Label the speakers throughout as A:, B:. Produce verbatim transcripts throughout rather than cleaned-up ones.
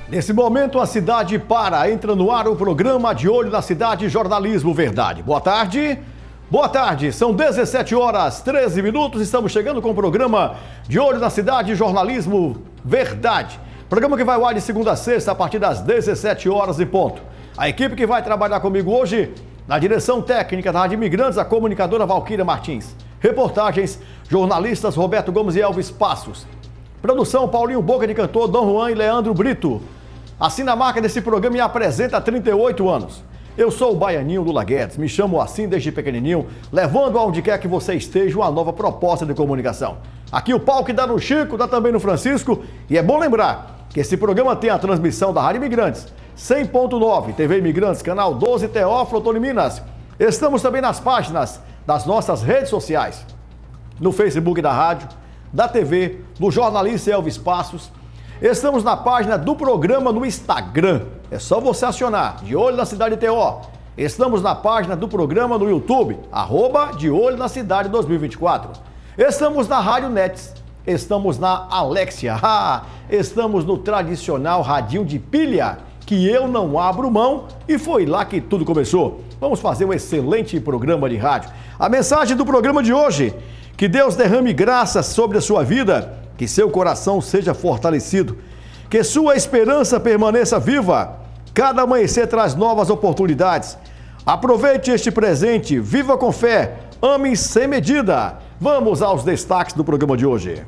A: Nesse momento, a cidade para. Entra no ar o programa De Olho na Cidade, Jornalismo Verdade. Boa tarde. Boa tarde. São dezessete horas, treze minutos. Estamos chegando com o programa De Olho na Cidade, Jornalismo Verdade. Programa que vai ao ar de segunda a sexta, a partir das dezessete horas e ponto. A equipe que vai trabalhar comigo hoje, na direção técnica da Rádio Imigrantes, a comunicadora Valquíria Martins. Reportagens, jornalistas Roberto Gomes e Elvis Passos. Produção, Paulinho Boca de Cantor, Dom Juan e Leandro Brito. Assina a marca desse programa e apresenta há trinta e oito anos. Eu sou o Baianinho Lula Guedes, me chamo assim desde pequenininho, levando aonde quer que você esteja uma nova proposta de comunicação. Aqui o pau que dá no Chico, dá também no Francisco, e é bom lembrar que esse programa tem a transmissão da Rádio Imigrantes, cem ponto nove, T V Imigrantes, canal doze, Teófilo Otoni Minas. Estamos também nas páginas das nossas redes sociais, no Facebook da rádio, da T V, do jornalista Elvis Passos. Estamos na página do programa no Instagram. É só você acionar, De Olho na Cidade T O. Estamos na página do programa no YouTube, arroba De Olho na Cidade dois mil e vinte e quatro. Estamos na Rádio Nets. Estamos na Alexia. Ah, estamos no tradicional radinho de pilha, que eu não abro mão, e foi lá que tudo começou. Vamos fazer um excelente programa de rádio. A mensagem do programa de hoje: que Deus derrame graças sobre a sua vida, que seu coração seja fortalecido, que sua esperança permaneça viva. Cada amanhecer traz novas oportunidades. Aproveite este presente, viva com fé, ame sem medida. Vamos aos destaques do programa de hoje.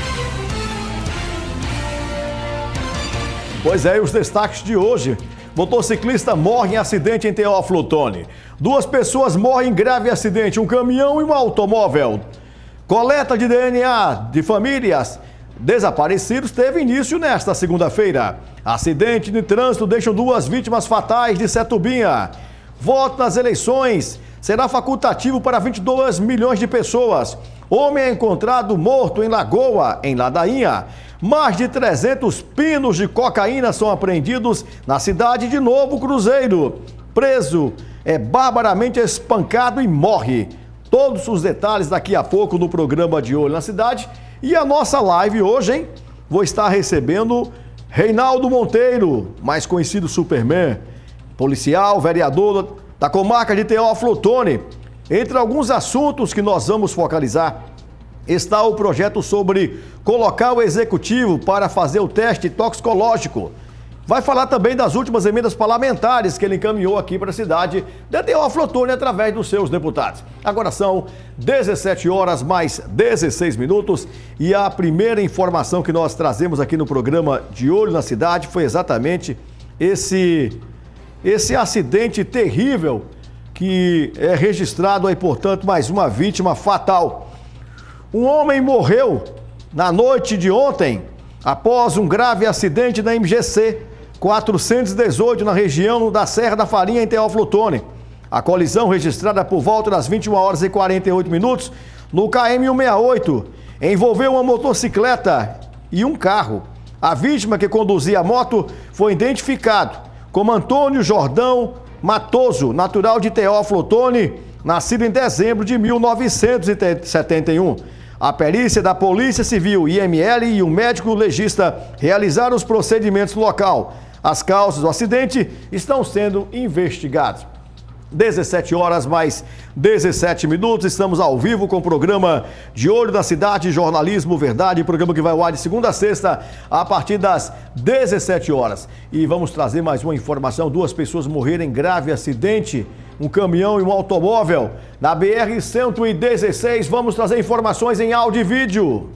A: Pois é, os destaques de hoje. Motociclista morre em acidente em Teófilo Otoni. Duas pessoas morrem em grave acidente, um caminhão e um automóvel. Coleta de D N A de famílias desaparecidos teve início nesta segunda-feira. Acidente de trânsito deixam duas vítimas fatais de Setubinha. Voto nas eleições será facultativo para vinte e dois milhões de pessoas. Homem é encontrado morto em Lagoa, em Ladainha. Mais de trezentos pinos de cocaína são apreendidos na cidade de Novo Cruzeiro. Preso é barbaramente espancado e morre. Todos os detalhes daqui a pouco no programa De Olho na Cidade. E a nossa live hoje, hein? Vou estar recebendo Reinaldo Monteiro, mais conhecido Superman, policial, vereador da comarca de Teófilo Otoni. Entre alguns assuntos que nós vamos focalizar, está o projeto sobre colocar o executivo para fazer o teste toxicológico. Vai falar também das últimas emendas parlamentares que ele encaminhou aqui para a cidade de Teófilo Otoni através dos seus deputados. Agora são dezessete horas mais dezesseis minutos e a primeira informação que nós trazemos aqui no programa De Olho na Cidade foi exatamente esse, esse acidente terrível que é registrado aí, portanto, mais uma vítima fatal. Um homem morreu na noite de ontem após um grave acidente na M G C quatrocentos e dezoito, na região da Serra da Farinha, em Teófilo Otoni. A colisão, registrada por volta das vinte e uma horas e quarenta e oito minutos, no K M cento e sessenta e oito, envolveu uma motocicleta e um carro. A vítima, que conduzia a moto, foi identificado como Antônio Jordão Matoso, natural de Teófilo Otoni, nascido em dezembro de mil novecentos e setenta e um. A perícia da Polícia Civil, I M L, e o médico legista realizaram os procedimentos no local. As causas do acidente estão sendo investigadas. dezessete horas mais dezessete minutos, estamos ao vivo com o programa De Olho na Cidade, Jornalismo Verdade, programa que vai ao ar de segunda a sexta, a partir das dezessete horas. E vamos trazer mais uma informação: duas pessoas morreram em grave acidente, um caminhão e um automóvel, na B R cento e dezesseis. Vamos trazer informações em áudio e vídeo.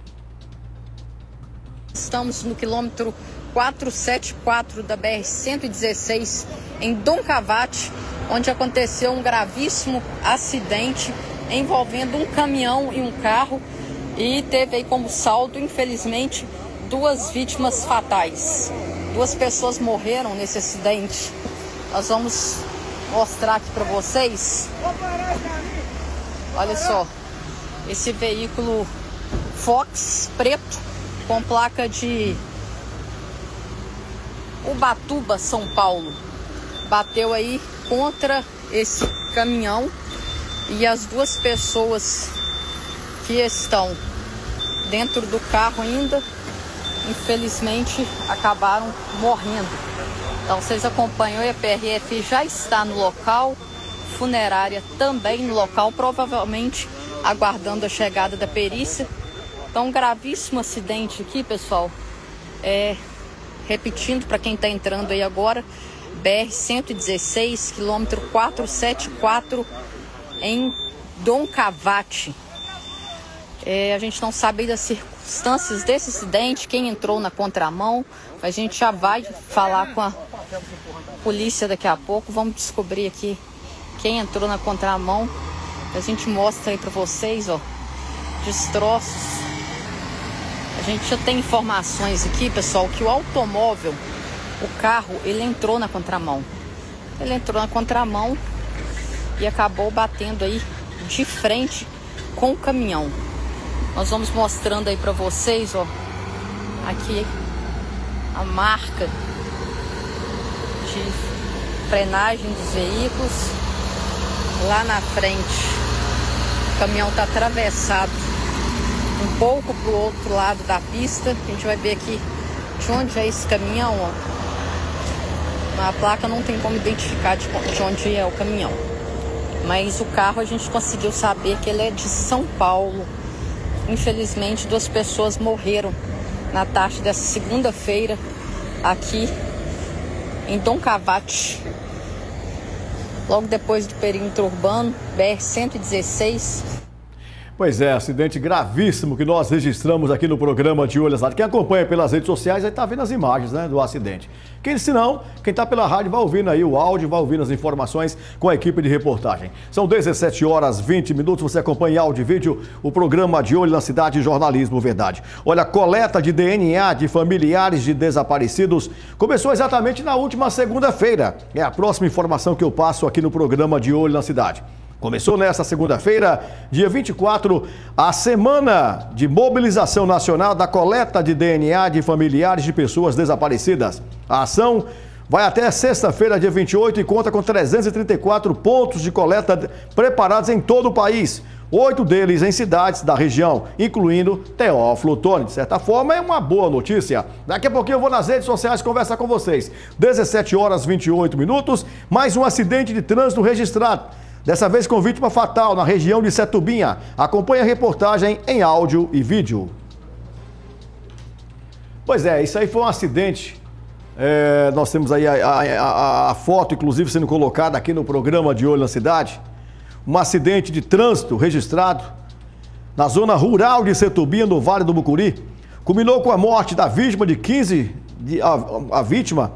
B: Estamos no quilômetro quatrocentos e setenta e quatro da B R cento e dezesseis, em Dom Cavate, onde aconteceu um gravíssimo acidente envolvendo um caminhão e um carro, e teve aí como saldo, infelizmente, duas vítimas fatais. Duas pessoas morreram nesse acidente. Nós vamos mostrar aqui para vocês. Olha só, esse veículo Fox preto com placa de Ubatuba, São Paulo, bateu aí contra esse caminhão, e as duas pessoas que estão dentro do carro ainda infelizmente acabaram morrendo. Então vocês acompanham, a P R F já está no local, funerária também no local, provavelmente aguardando a chegada da perícia. Então, um gravíssimo acidente aqui, pessoal. É, repetindo para quem está entrando aí agora, B R cento e dezesseis, quilômetro quatrocentos e setenta e quatro, em Doncavate. É, a gente não sabe das circunstâncias desse acidente, quem entrou na contramão. A gente já vai falar com a polícia daqui a pouco. Vamos descobrir aqui quem entrou na contramão. A gente mostra aí para vocês, ó, destroços. A gente já tem informações aqui, pessoal, que o automóvel, o carro, ele entrou na contramão. Ele entrou na contramão e acabou batendo aí de frente com o caminhão. Nós vamos mostrando aí para vocês, ó, aqui a marca de frenagem dos veículos. Lá na frente, o caminhão está atravessado um pouco para o outro lado da pista. A gente vai ver aqui de onde é esse caminhão, ó. Na placa não tem como identificar de onde é o caminhão, mas o carro a gente conseguiu saber que ele é de São Paulo. Infelizmente, duas pessoas morreram na tarde dessa segunda-feira aqui em Doncavate, logo depois do perímetro urbano, B R cento e dezesseis.
A: Pois é, acidente gravíssimo que nós registramos aqui no programa de Olho Azar. Quem acompanha pelas redes sociais aí tá vendo as imagens, né, do acidente. Quem, se não, quem tá pela rádio vai ouvindo aí o áudio, vai ouvindo as informações com a equipe de reportagem. São dezessete horas e vinte minutos, você acompanha em áudio e vídeo o programa de Olho na Cidade, Jornalismo Verdade. Olha, a coleta de D N A de familiares de desaparecidos começou exatamente na última segunda-feira. É a próxima informação que eu passo aqui no programa de Olho na Cidade. Começou nesta segunda-feira, dia vinte e quatro, a semana de mobilização nacional da coleta de D N A de familiares de pessoas desaparecidas. A ação vai até sexta-feira, dia vinte e oito, e conta com trezentos e trinta e quatro pontos de coleta preparados em todo o país. Oito deles em cidades da região, incluindo Teófilo Otoni. De certa forma, é uma boa notícia. Daqui a pouquinho eu vou nas redes sociais conversar com vocês. dezessete horas e vinte e oito minutos, mais um acidente de trânsito registrado. Dessa vez com vítima fatal na região de Setubinha. Acompanhe a reportagem em áudio e vídeo. Pois é, isso aí foi um acidente. É, nós temos aí a, a, a, a foto, inclusive, sendo colocada aqui no programa de Olho na Cidade. Um acidente de trânsito registrado na zona rural de Setubinha, no Vale do Mucuri. Culminou com a morte da vítima de quinze... De, a, a vítima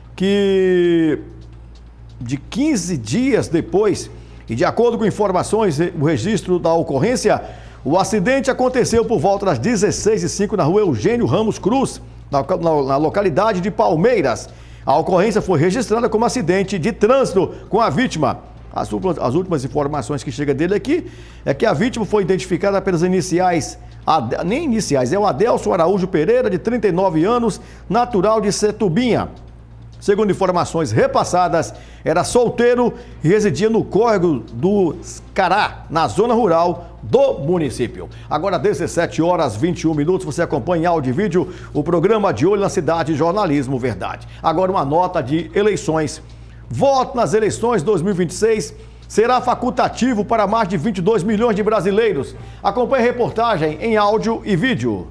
A: que de quinze dias depois... E de acordo com informações, o registro da ocorrência, o acidente aconteceu por volta das dezesseis e cinco na rua Eugênio Ramos Cruz, na, na, na localidade de Palmeiras. A ocorrência foi registrada como acidente de trânsito com a vítima. As, as últimas informações que chegam dele aqui é que a vítima foi identificada pelas iniciais, ad, nem iniciais, é o Adelson Araújo Pereira, de trinta e nove anos, natural de Setubinha. Segundo informações repassadas, era solteiro e residia no córrego do Cará, na zona rural do município. Agora, dezessete horas e vinte e um minutos, você acompanha em áudio e vídeo o programa de Olho na Cidade, Jornalismo Verdade. Agora, uma nota de eleições. Voto nas eleições dois mil e vinte e seis será facultativo para mais de vinte e dois milhões de brasileiros. Acompanhe a reportagem em áudio e vídeo.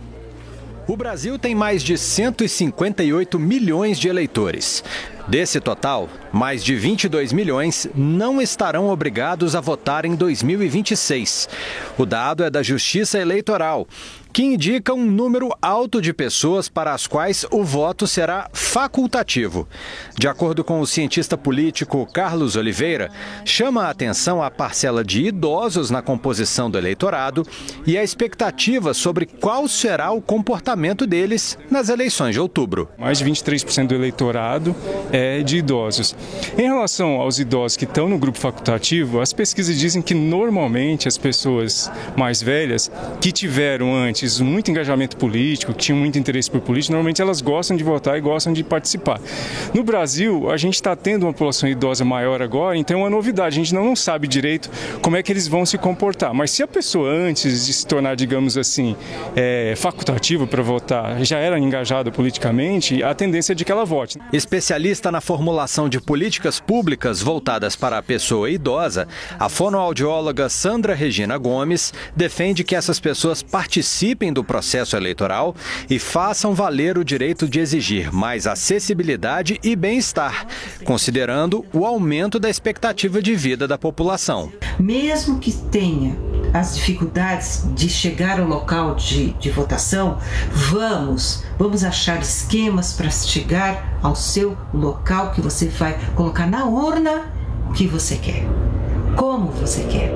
C: O Brasil tem mais de cento e cinquenta e oito milhões de eleitores. Desse total, mais de vinte e dois milhões não estarão obrigados a votar em dois mil e vinte e seis. O dado é da Justiça Eleitoral, que indica um número alto de pessoas para as quais o voto será facultativo. De acordo com o cientista político Carlos Oliveira, chama a atenção a parcela de idosos na composição do eleitorado e a expectativa sobre qual será o comportamento deles nas eleições de outubro.
D: Mais de vinte e três por cento do eleitorado é de idosos. Em relação aos idosos que estão no grupo facultativo, as pesquisas dizem que normalmente as pessoas mais velhas que tiveram antes votantes muito engajamento político, que tinham muito interesse por política, normalmente elas gostam de votar e gostam de participar. No Brasil, a gente está tendo uma população idosa maior agora, então é uma novidade, a gente não, não sabe direito como é que eles vão se comportar. Mas se a pessoa, antes de se tornar, digamos assim, é, facultativa para votar, já era engajada politicamente, a tendência é de que ela vote.
C: Especialista na formulação de políticas públicas voltadas para a pessoa idosa, a fonoaudióloga Sandra Regina Gomes defende que essas pessoas participem do processo eleitoral e façam valer o direito de exigir mais acessibilidade e bem-estar, considerando o aumento da expectativa de vida da população.
E: Mesmo que tenha as dificuldades de chegar ao local de, de votação, vamos, vamos achar esquemas para chegar ao seu local que você vai colocar na urna o que você quer, como você quer.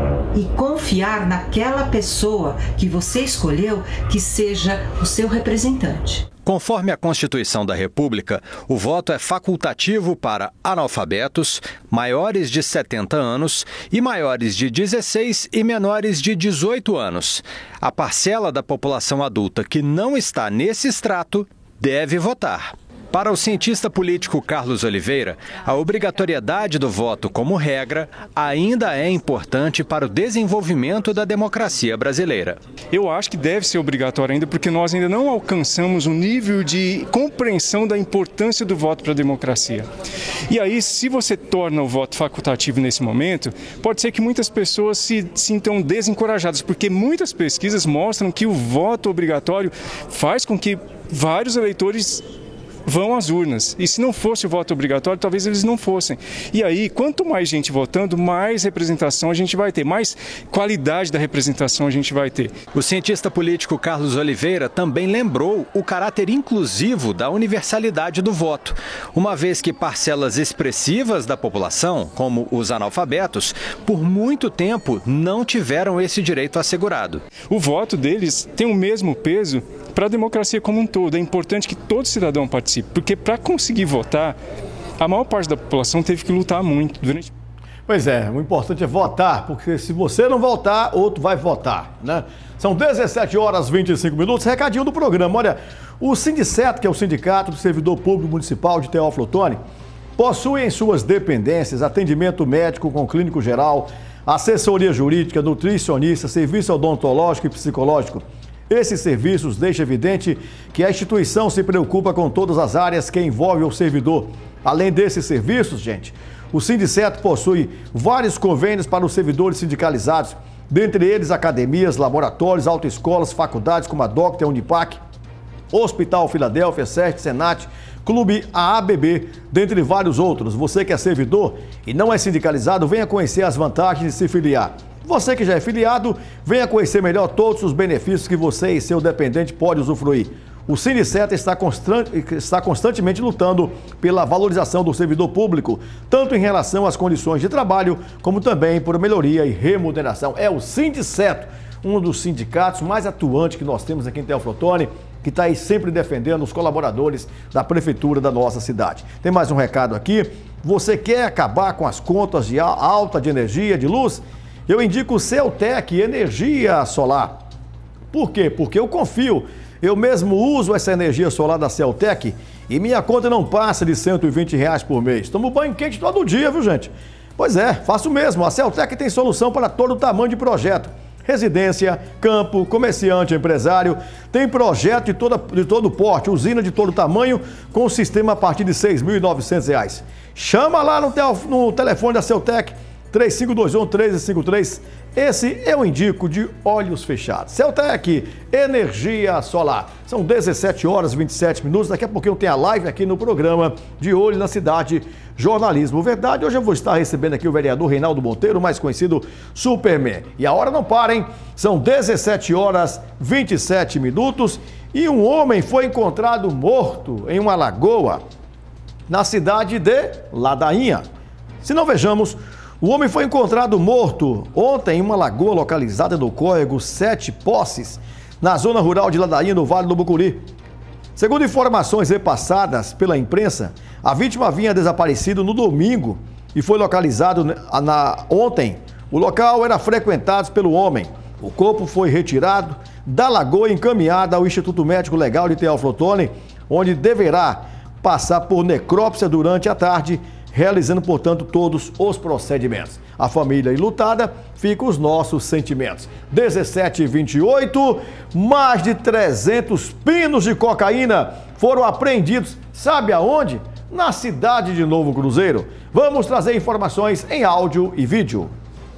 E: E confiar naquela pessoa que você escolheu que seja o seu representante.
C: Conforme a Constituição da República, o voto é facultativo para analfabetos, maiores de setenta anos e maiores de dezesseis e menores de dezoito anos. A parcela da população adulta que não está nesse extrato deve votar. Para o cientista político Carlos Oliveira, a obrigatoriedade do voto como regra ainda é importante para o desenvolvimento da democracia brasileira.
D: Eu acho que deve ser obrigatório ainda, porque nós ainda não alcançamos o nível de compreensão da importância do voto para a democracia. E aí, se você torna o voto facultativo nesse momento, pode ser que muitas pessoas se sintam desencorajadas, porque muitas pesquisas mostram que o voto obrigatório faz com que vários eleitores vão às urnas. E se não fosse o voto obrigatório, talvez eles não fossem. E aí, quanto mais gente votando, mais representação a gente vai ter, mais qualidade da representação a gente vai ter.
C: O cientista político Carlos Oliveira também lembrou o caráter inclusivo da universalidade do voto, uma vez que parcelas expressivas da população, como os analfabetos, por muito tempo não tiveram esse direito assegurado.
D: O voto deles tem o mesmo peso para a democracia como um todo. É importante que todo cidadão participe, porque para conseguir votar, a maior parte da população teve que lutar muito durante...
A: Pois é, o importante é votar, porque se você não votar, outro vai votar, né? São dezessete horas e vinte e cinco minutos, recadinho do programa. Olha, o Sindiceto, que é o Sindicato do Servidor Público Municipal de Teófilo Otoni, possui em suas dependências atendimento médico com clínico geral, assessoria jurídica, nutricionista, serviço odontológico e psicológico. Esses serviços deixam evidente que a instituição se preocupa com todas as áreas que envolvem o servidor. Além desses serviços, gente, o Sindiceto possui vários convênios para os servidores sindicalizados, dentre eles academias, laboratórios, autoescolas, faculdades como a Docter, a Unipac, Hospital Filadélfia, SESC, Senat, Clube A A B B, dentre vários outros. Você que é servidor e não é sindicalizado, venha conhecer as vantagens de se filiar. Você que já é filiado, venha conhecer melhor todos os benefícios que você e seu dependente podem usufruir. O Sindiceto está, está constantemente lutando pela valorização do servidor público, tanto em relação às condições de trabalho, como também por melhoria e remuneração. É o Sindiceto, um dos sindicatos mais atuantes que nós temos aqui em Teófilo Otoni, que está aí sempre defendendo os colaboradores da prefeitura da nossa cidade. Tem mais um recado aqui. Você quer acabar com as contas de alta de energia, de luz? Eu indico o Celtec Energia Solar. Por quê? Porque eu confio. Eu mesmo uso essa energia solar da Celtec e minha conta não passa de cento e vinte reais por mês. Tomo banho quente todo dia, viu, gente? Pois é, faço mesmo. A Celtec tem solução para todo tamanho de projeto. Residência, campo, comerciante, empresário. Tem projeto de, toda, de todo porte, usina de todo tamanho, com sistema a partir de seis mil e novecentos reais. Chama lá no, tel, no telefone da Celtec, três cinco dois um, três cinco três. Esse eu indico de olhos fechados. Celtec, energia solar. São dezessete horas e vinte e sete minutos. Daqui a pouquinho tem a live aqui no programa De Olho na Cidade, Jornalismo Verdade. Hoje eu vou estar recebendo aqui o vereador Reinaldo Monteiro, mais conhecido Superman. E a hora não para, hein? São dezessete horas e vinte e sete minutos e um homem foi encontrado morto em uma lagoa na cidade de Ladainha. Se não vejamos, o homem foi encontrado morto ontem em uma lagoa localizada no córrego Sete Posses, na zona rural de Ladainha, no Vale do Mucuri. Segundo informações repassadas pela imprensa, a vítima havia desaparecido no domingo e foi localizado na, ontem. O local era frequentado pelo homem. O corpo foi retirado da Lagoa encaminhada ao Instituto Médico Legal de Teófilo Otoni, onde deverá passar por necrópsia durante a tarde, realizando, portanto, todos os procedimentos. A família enlutada, fica os nossos sentimentos. dezessete e vinte e oito, mais de trezentos pinos de cocaína foram apreendidos, sabe aonde? Na cidade de Novo Cruzeiro. Vamos trazer informações em áudio e vídeo.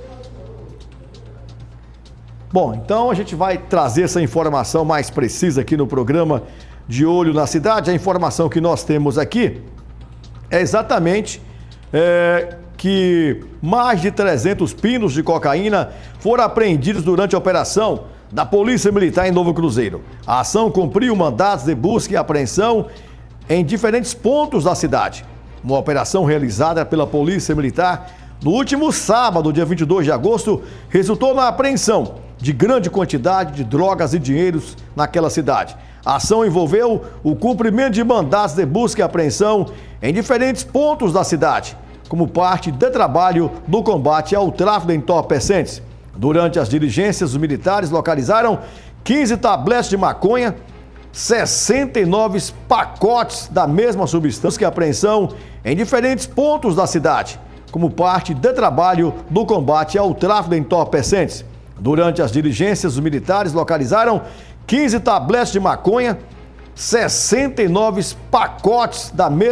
A: Bom, então a gente vai trazer essa informação mais precisa aqui no programa De Olho na Cidade. A informação que nós temos aqui é exatamente é, que mais de trezentos pinos de cocaína foram apreendidos durante a operação da Polícia Militar em Novo Cruzeiro. A ação cumpriu mandados de busca e apreensão em diferentes pontos da cidade. Uma operação realizada pela Polícia Militar no último sábado, dia vinte e dois de agosto, resultou na apreensão de grande quantidade de drogas e dinheiros naquela cidade. A ação envolveu o cumprimento de mandados de busca e apreensão em diferentes pontos da cidade, como parte do trabalho do combate ao tráfico de entorpecentes. Durante as diligências, os militares localizaram quinze tabletes de maconha, sessenta e nove pacotes da mesma substância e apreensão em diferentes pontos da cidade, como parte do trabalho do combate ao tráfico de entorpecentes. Durante as diligências, os militares localizaram quinze tabletes de maconha, sessenta e nove pacotes da mesma